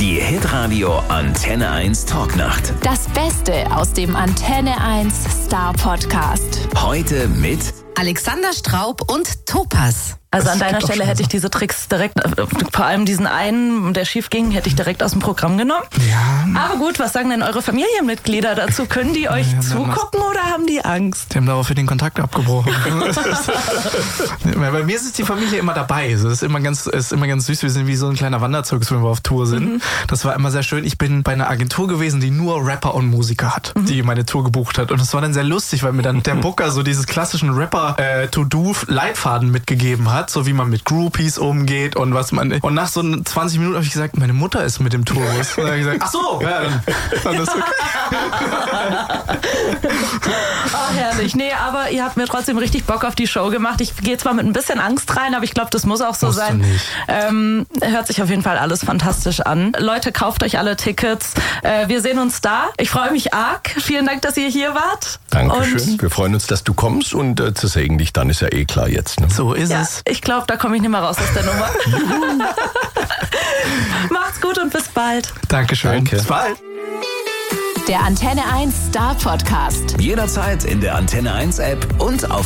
Die Hitradio Antenne 1 Talknacht. Das Beste aus dem Antenne 1 Star Podcast. Heute mit Alexander Straub und Topaz. Also an deiner Stelle hätte ich diese Tricks direkt, vor allem diesen einen, der schief ging, hätte ich direkt aus dem Programm genommen. Ja. Aber gut, was sagen denn eure Familienmitglieder dazu? Können die euch zugucken oder haben die Angst? Die haben daraufhin den Kontakt abgebrochen. Bei mir ist die Familie immer dabei. Das ist immer ganz süß. Wir sind wie so ein kleiner Wanderzirkus, wenn wir auf Tour sind. Das war immer sehr schön. Ich bin bei einer Agentur gewesen, die nur Rapper und Musiker hat, die meine Tour gebucht hat. Und das war dann sehr lustig, weil mir dann der Booker so dieses klassischen Rapper-To-Do-Leitfaden mitgegeben hat, so wie man mit Groupies umgeht und was man. Und nach so 20 Minuten habe ich gesagt, meine Mutter ist mit dem Tourbus. Und dann habe ich gesagt, ach so, ja, dann ist okay. Oh, herrlich. Nee, aber ihr habt mir trotzdem richtig Bock auf die Show gemacht. Ich gehe zwar mit ein bisschen Angst rein, aber ich glaube, das muss auch so sein. Hört sich auf jeden Fall alles fantastisch an. Leute, kauft euch alle Tickets. Wir sehen uns da. Ich freue mich arg. Vielen Dank, dass ihr hier wart. Dankeschön. Wir freuen uns, dass du kommst und zersägen dich dann, ist ja eh klar jetzt. Ne? So ist Ja, es. ich glaube, da komme ich nicht mehr raus aus der Nummer. Macht's gut und bis bald. Dankeschön. Danke. Bis bald. Der Antenne 1 Star Podcast. jederzeit in der Antenne 1 App und auf